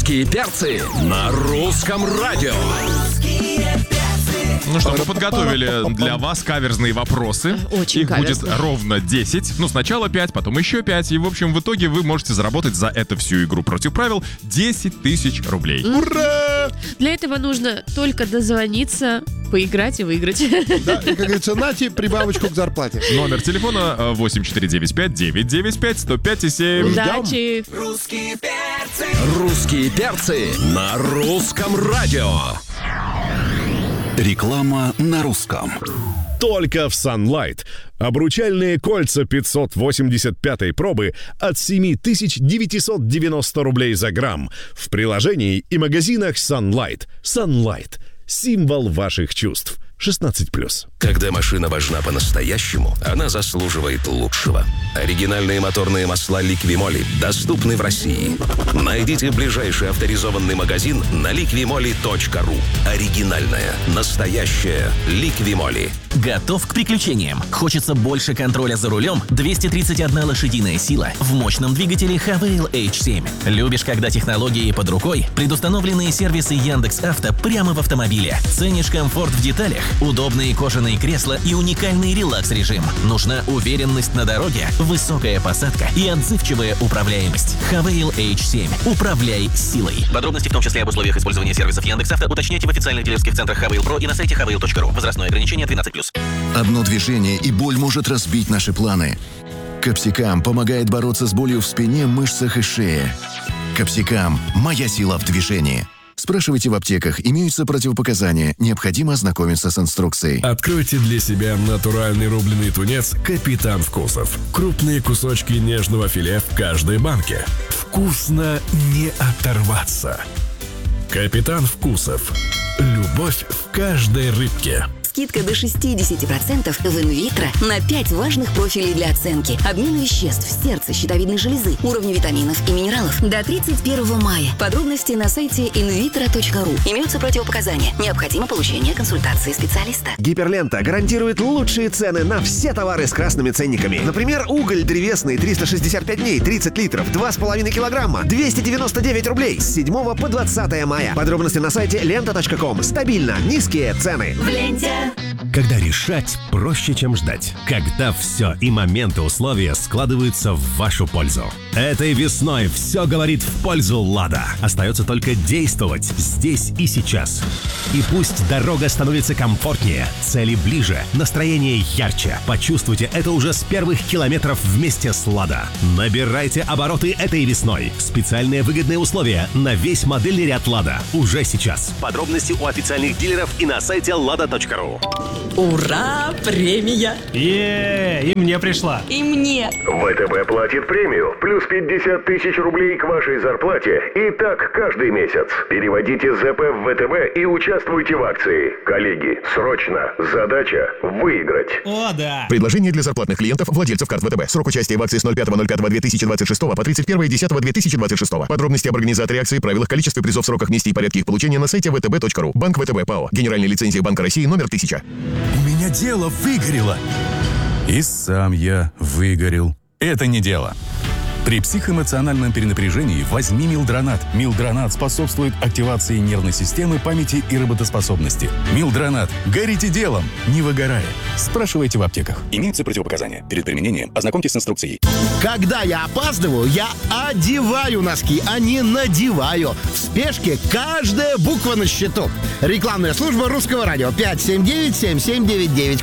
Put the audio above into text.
Русские перцы на русском радио. Ну что, мы подготовили для вас каверзные вопросы. Очень Их каверзные. будет ровно 10. Ну, сначала 5, потом еще 5. И, в общем, в итоге вы можете заработать за эту всю игру против правил 10 тысяч рублей. Ура! Для этого нужно только дозвониться, поиграть и выиграть. Да, и, как говорится, нате прибавочку к зарплате. Номер телефона 8495-995-105-7. Удачи! Русские перцы на русском радио. Реклама на русском. Только в Sunlight. Обручальные кольца 585-й пробы от 7990 рублей за грамм. В приложении и магазинах Sunlight. Sunlight. Символ ваших чувств. 16+. Когда машина важна по-настоящему, она заслуживает лучшего. Оригинальные моторные масла Liqui-Moly доступны в России. Найдите ближайший авторизованный магазин на liqui-moly.ru. Оригинальная, настоящая Liqui-Moly. Готов к приключениям? Хочется больше контроля за рулем? 231 лошадиная сила в мощном двигателе Havail H7. Любишь, когда технологии под рукой? Предустановленные сервисы Яндекс.Авто прямо в автомобиле. Ценишь комфорт в деталях? Удобные кожаные кресла и уникальный релакс-режим. Нужна уверенность на дороге, высокая посадка и отзывчивая управляемость. Havail H7. Управляй силой. Подробности, в том числе об условиях использования сервисов Яндекс.Авто, уточняйте в официальных дилерских центрах Havail Pro и на сайте havail.ru. Возрастное ограничение 12+. Одно движение, и боль может разбить наши планы. Капсикам помогает бороться с болью в спине, мышцах и шее. Капсикам – моя сила в движении. Спрашивайте в аптеках, имеются противопоказания, необходимо ознакомиться с инструкцией. Откройте для себя натуральный рубленый тунец «Капитан Вкусов». Крупные кусочки нежного филе в каждой банке. Вкусно не оторваться. «Капитан Вкусов». Любовь в каждой рыбке. Скидка до 60% в инвитро на 5 важных профилей для оценки. Обмен веществ, сердца, щитовидной железы, уровни витаминов и минералов. До 31 мая. Подробности на сайте invitro.ru. Имеются противопоказания. Необходимо получение консультации специалиста. Гиперлента гарантирует лучшие цены на все товары с красными ценниками. Например, уголь древесный 365 дней, 30 литров, 2,5 килограмма, 299 рублей с 7 по 20 мая. Подробности на сайте lenta.com. Стабильно, низкие цены. В ленте. Когда решать проще, чем ждать. Когда все и моменты условия складываются в вашу пользу. Этой весной все говорит в пользу «Лада». Остается только действовать здесь и сейчас. И пусть дорога становится комфортнее, цели ближе, настроение ярче. Почувствуйте это уже с первых километров вместе с «Лада». Набирайте обороты этой весной. Специальные выгодные условия на весь модельный ряд «Лада» уже сейчас. Подробности у официальных дилеров и на сайте lada.ru. Ура! Премия! И мне пришла. И мне! ВТБ платит премию. Плюс 50 тысяч рублей к вашей зарплате. И так каждый месяц. Переводите ЗП в ВТБ и участвуйте в акции. Коллеги, срочно. Задача – выиграть. О, да. Предложение для зарплатных клиентов, владельцев карт ВТБ. Срок участия в акции с 05.05.2026 по 31.10.2026. Подробности об организаторе акции, правилах, количестве призов, сроках, месте и порядке их получения на сайте vtb.ru. Банк ВТБ ПАО. Генеральная лицензия Банка России номер 1000. У меня дело выгорело. И сам я выгорел. Это не дело. При психоэмоциональном перенапряжении возьми Милдронат. Милдронат способствует активации нервной системы, памяти и работоспособности. Милдронат. Горите делом, не выгорая. Спрашивайте в аптеках. Имеются противопоказания. Перед применением ознакомьтесь с инструкцией. Когда я опаздываю, я одеваю носки, а не надеваю. В спешке каждая буква на счету. Рекламная служба Русского радио 579-7799.